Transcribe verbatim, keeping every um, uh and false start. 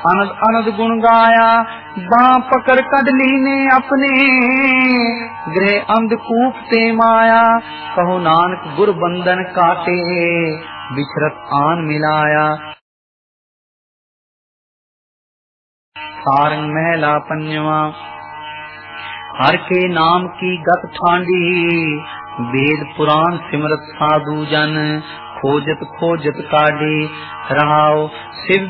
अनद अनद गुण गाया, बाँ पकड़ कड लीने अपने, गृह अंधकूप ते माया, कहो नानक गुर बंधन काटे, बिछरत आन मिलाया। सारंग महला पंजवा। हर के नाम की गत ठांडी, वेद पुराण सिमरत साधु जन, खोजत खोजत काढ़ी। रहाओ शिव